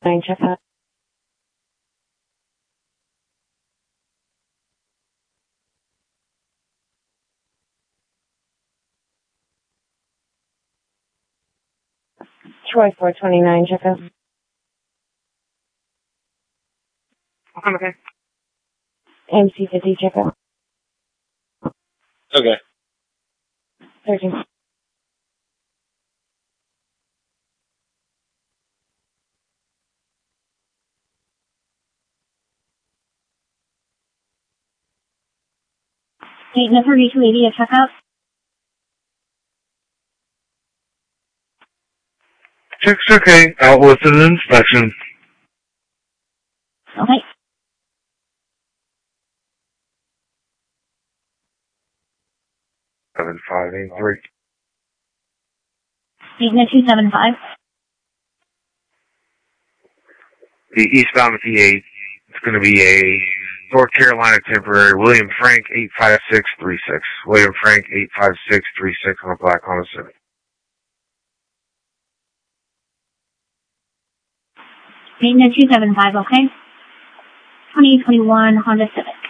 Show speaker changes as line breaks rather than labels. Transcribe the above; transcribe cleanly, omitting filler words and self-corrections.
checkout. Troy 429 checkout.
Okay.
MC 50 checkout.
Okay.
13.
Gate number 280 at checkout.
Check's okay. Out with an inspection.
Okay.
Seven five eight three.
Gate number 275.
The eastbound with the 8. It's going to be a North Carolina temporary. William Frank 85636. William Frank 85636 on a black Honda Civic.
Gate number 275, okay. 2021 Honda Civic.